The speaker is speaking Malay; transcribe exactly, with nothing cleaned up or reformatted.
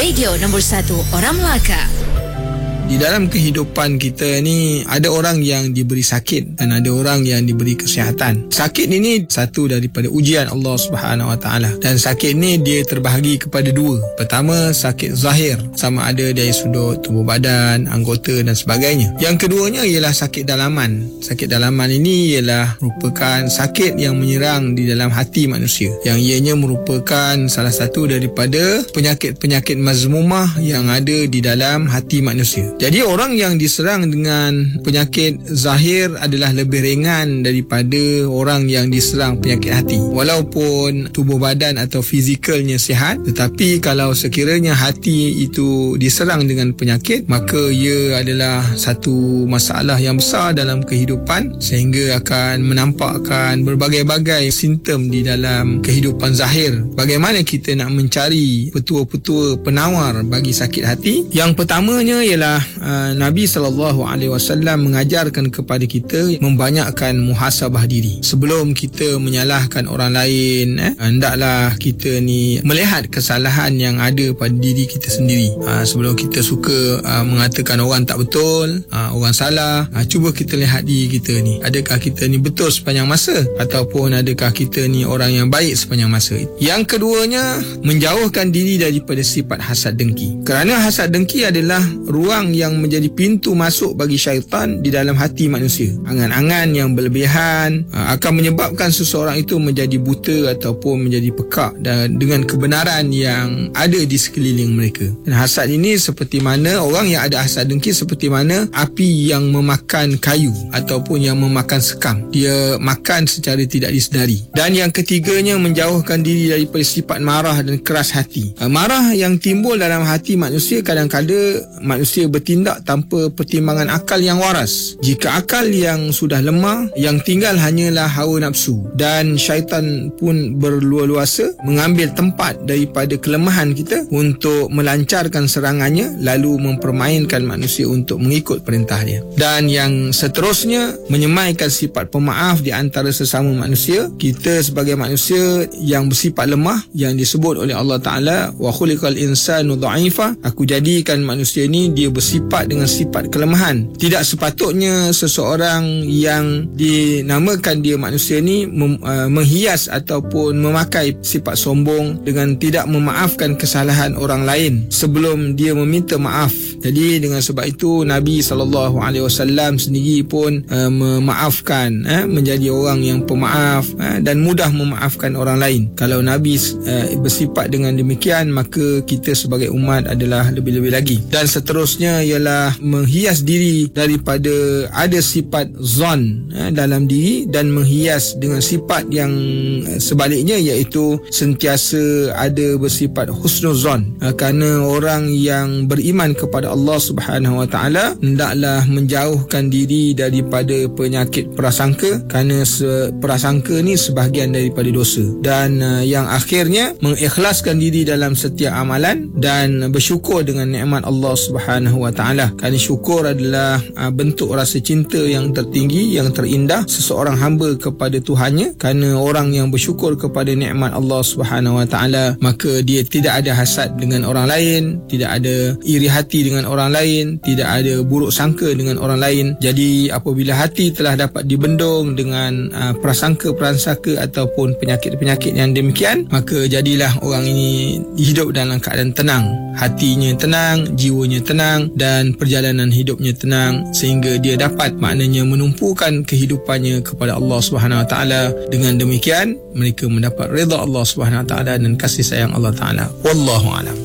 Radio nombor satu Orang Melaka. Di dalam kehidupan kita ni ada orang yang diberi sakit dan ada orang yang diberi kesihatan. Sakit ini satu daripada ujian Allah Subhanahu Wa Taala, dan sakit ni dia terbahagi kepada dua. Pertama, sakit zahir, sama ada dari sudut tubuh badan, anggota dan sebagainya. Yang keduanya ialah sakit dalaman. Sakit dalaman ini ialah merupakan sakit yang menyerang di dalam hati manusia, yang ianya merupakan salah satu daripada penyakit-penyakit mazmumah yang ada di dalam hati manusia. Jadi orang yang diserang dengan penyakit zahir adalah lebih ringan daripada orang yang diserang penyakit hati. Walaupun tubuh badan atau fizikalnya sihat, tetapi kalau sekiranya hati itu diserang dengan penyakit, maka ia adalah satu masalah yang besar dalam kehidupan, sehingga akan menampakkan berbagai-bagai simptom di dalam kehidupan zahir. Bagaimana kita nak mencari petua-petua penawar bagi sakit hati? Yang pertamanya ialah Uh, Nabi sallallahu alaihi wasallam mengajarkan kepada kita membanyakkan muhasabah diri. Sebelum kita menyalahkan orang lain, eh, hendaklah kita ni melihat kesalahan yang ada pada diri kita sendiri. Uh, sebelum kita suka uh, mengatakan orang tak betul, uh, orang salah, uh, cuba kita lihat diri kita ni. Adakah kita ni betul sepanjang masa, ataupun adakah kita ni orang yang baik sepanjang masa? Yang keduanya, menjauhkan diri daripada sifat hasad dengki. Kerana hasad dengki adalah ruang yang menjadi pintu masuk bagi syaitan di dalam hati manusia. Angan-angan yang berlebihan aa, akan menyebabkan seseorang itu menjadi buta ataupun menjadi pekak dan dengan kebenaran yang ada di sekeliling mereka. Dan hasad ini seperti mana orang yang ada hasad dengki, seperti mana api yang memakan kayu ataupun yang memakan sekam. Dia makan secara tidak disedari. Dan yang ketiganya, menjauhkan diri daripada sifat marah dan keras hati. Aa, marah yang timbul dalam hati manusia, kadang-kadang manusia bertindak tanpa pertimbangan akal yang waras. Jika akal yang sudah lemah, yang tinggal hanyalah hawa nafsu, dan syaitan pun berluasa mengambil tempat daripada kelemahan kita untuk melancarkan serangannya, lalu mempermainkan manusia untuk mengikut perintah dia. Dan yang seterusnya, menyemaikan sifat pemaaf di antara sesama manusia. Kita sebagai manusia yang bersifat lemah, yang disebut oleh Allah Ta'ala, wa khuliqal insanu dha'ifa, aku jadikan manusia ni dia bersifat dengan sifat kelemahan. Tidak sepatutnya seseorang yang dinamakan dia manusia ni mem, uh, menghias ataupun memakai sifat sombong dengan tidak memaafkan kesalahan orang lain sebelum dia meminta maaf. Jadi dengan sebab itu Nabi sallallahu alaihi wasallam sendiri pun uh, memaafkan, eh, menjadi orang yang pemaaf, eh, dan mudah memaafkan orang lain. Kalau Nabi uh, bersifat dengan demikian, maka kita sebagai umat adalah lebih-lebih lagi. Dan seterusnya ialah menghias diri daripada ada sifat zon eh, dalam diri, dan menghias dengan sifat yang sebaliknya, iaitu sentiasa ada bersifat husnuzon. Eh, kerana orang yang beriman kepada Allah Subhanahu Wa Taala hendaklah menjauhkan diri daripada penyakit prasangka, kerana prasangka ni sebahagian daripada dosa. Dan uh, yang akhirnya, mengikhlaskan diri dalam setiap amalan dan bersyukur dengan nikmat Allah Subhanahu Wa Taala. Kerana syukur adalah uh, bentuk rasa cinta yang tertinggi, yang terindah seseorang hamba kepada Tuhannya. Kerana orang yang bersyukur kepada nikmat Allah Subhanahu Wa Taala, maka dia tidak ada hasad dengan orang lain, tidak ada iri hati dengan orang lain, tidak ada buruk sangka dengan orang lain. Jadi apabila hati telah dapat dibendung dengan uh, prasangka-prasangka ataupun penyakit-penyakit yang demikian, maka jadilah orang ini hidup dalam keadaan tenang. Hatinya tenang, jiwanya tenang, dan perjalanan hidupnya tenang, sehingga dia dapat maknanya menumpukan kehidupannya kepada Allah Subhanahu Wa Taala. Dengan demikian mereka mendapat redha Allah Subhanahu Wa Taala dan kasih sayang Allah Taala. Wallahu a'lam.